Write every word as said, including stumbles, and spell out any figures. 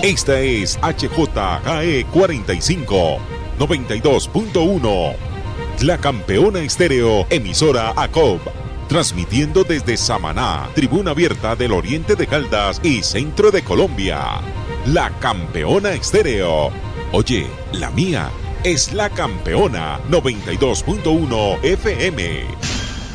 Esta es H J K E cuarenta y cinco, noventa y dos punto uno. La Campeona Estéreo, emisora A C O B. Transmitiendo desde Samaná, tribuna abierta del oriente de Caldas y centro de Colombia. La Campeona Estéreo. Oye, la mía es La Campeona noventa y dos punto uno F M.